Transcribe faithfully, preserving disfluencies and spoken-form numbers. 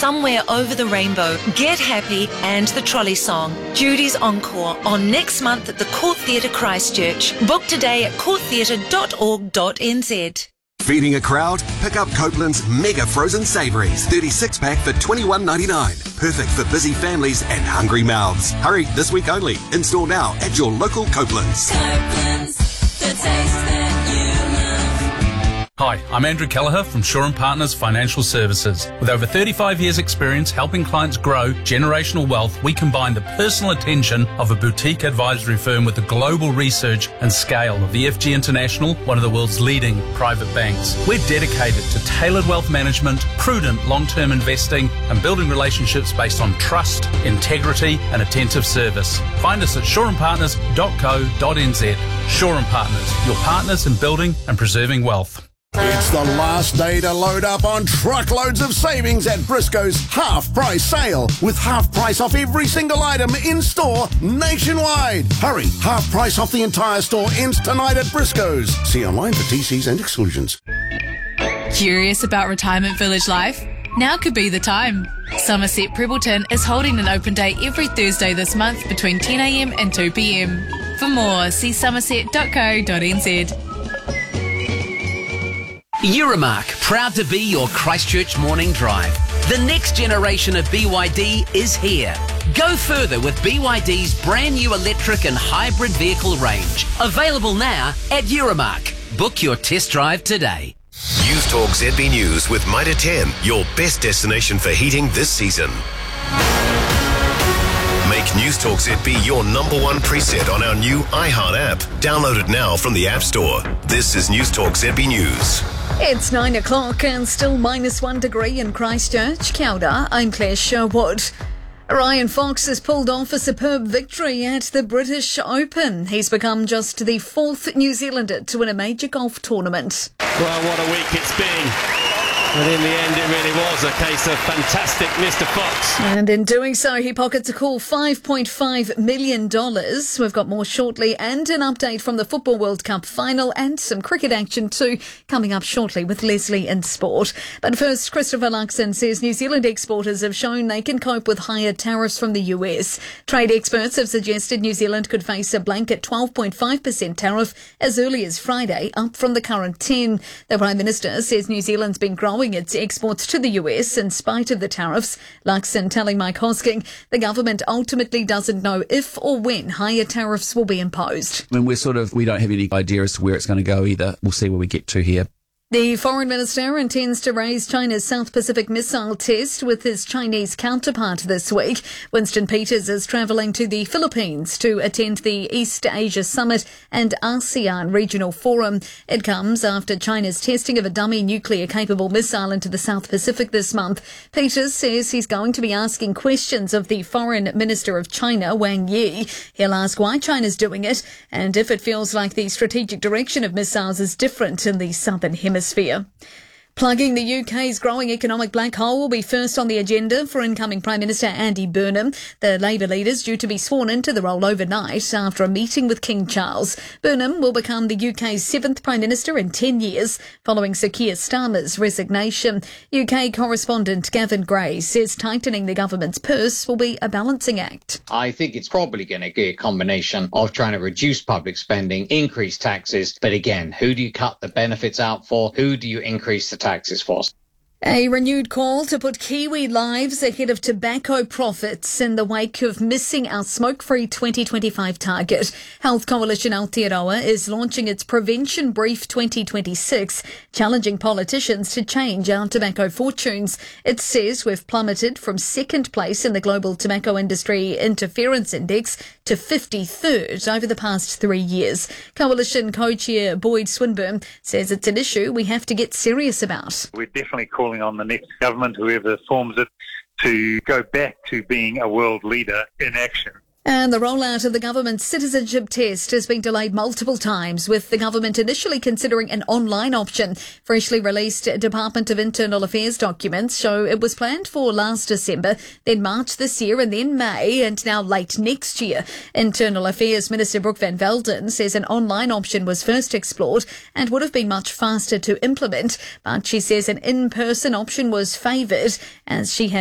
Somewhere Over the Rainbow, Get Happy and The Trolley Song. Judy's Encore on next month at the Court Theatre Christchurch. Book today at court theatre dot org dot n z. Feeding a crowd? Pick up Copeland's Mega Frozen Savouries, thirty-six pack for twenty-one ninety-nine. Perfect for busy families and hungry mouths. Hurry, this week only. In-store now at your local Copeland's. Copeland's, the taste that you love. Hi, I'm Andrew Kelleher from Shaw and Partners Financial Services. With over thirty-five years experience helping clients grow generational wealth, we combine the personal attention of a boutique advisory firm with the global research and scale of the F G International, one of the world's leading private banks. We're dedicated to tailored wealth management, prudent long-term investing, and building relationships based on trust, integrity, and attentive service. Find us at shaw and partners dot co dot n z. Shaw and Partners, your partners in building and preserving wealth. It's the last day to load up on truckloads of savings at Briscoe's half-price sale, with half price off every single item in-store nationwide. Hurry, half price off the entire store ends tonight at Briscoe's. See online for T Cs and exclusions. Curious about retirement village life? Now could be the time. Somerset Prebbleton is holding an open day every Thursday this month between ten a m and two p m. For more, see somerset dot co dot n z. Euromark, proud to be your Christchurch morning drive. The next generation of B Y D is here. Go further with B Y D's brand new electric and hybrid vehicle range. Available now at Euromark. Book your test drive today. News Talk Z B News with Mitre ten, your best destination for heating this season. Make News Talk Z B your number one preset on our new iHeart app. Download it now from the App Store. This is News Talk Z B News. It's nine o'clock and still minus one degree in Christchurch. Kia ora, I'm Claire Sherwood. Ryan Fox has pulled off a superb victory at the British Open. He's become just the fourth New Zealander to win a major golf tournament. Well, what a week it's been. And in the end, it really was a case of fantastic Mister Fox. And in doing so, he pockets a cool five point five million dollars. We've got more shortly and an update from the Football World Cup final and some cricket action too coming up shortly with Leslie in sport. But first, Christopher Luxon says New Zealand exporters have shown they can cope with higher tariffs from the U S. Trade experts have suggested New Zealand could face a blanket twelve point five percent tariff as early as Friday, up from the current ten. The Prime Minister says New Zealand's been growing its exports to the U S in spite of the tariffs. Luxon telling Mike Hosking the government ultimately doesn't know if or when higher tariffs will be imposed. I mean, we're sort of, we don't have any idea as to where it's going to go either. We'll see where we get to here. The Foreign Minister intends to raise China's South Pacific missile test with his Chinese counterpart this week. Winston Peters is travelling to the Philippines to attend the East Asia Summit and ASEAN Regional Forum. It comes after China's testing of a dummy nuclear-capable missile into the South Pacific this month. Peters says he's going to be asking questions of the Foreign Minister of China, Wang Yi. He'll ask why China's doing it and if it feels like the strategic direction of missiles is different in the Southern Hemisphere. Sphere. Plugging the U K's growing economic black hole will be first on the agenda for incoming Prime Minister Andy Burnham. The Labour leader's due to be sworn into the role overnight after a meeting with King Charles. Burnham will become the U K's seventh Prime Minister in ten years, following Sir Keir Starmer's resignation. U K correspondent Gavin Gray says tightening the government's purse will be a balancing act. I think it's probably going to be a combination of trying to reduce public spending, increase taxes, but again, who do you cut the benefits out for? Who do you increase the taxes for? A renewed call to put Kiwi lives ahead of tobacco profits in the wake of missing our smoke-free twenty twenty-five target. Health Coalition Aotearoa is launching its Prevention Brief twenty twenty-six, challenging politicians to change our tobacco fortunes. It says we've plummeted from second place in the Global Tobacco Industry Interference Index to fifty-third over the past three years. Coalition co-chair Boyd Swinburne says it's an issue we have to get serious about. We're definitely calling on the next government, whoever forms it, to go back to being a world leader in action. And the rollout of the government's citizenship test has been delayed multiple times, with the government initially considering an online option. Freshly released Department of Internal Affairs documents show it was planned for last December, then March this year, and then May, and now late next year. Internal Affairs Minister Brooke Van Velden says an online option was first explored and would have been much faster to implement, but she says an in-person option was favoured as she had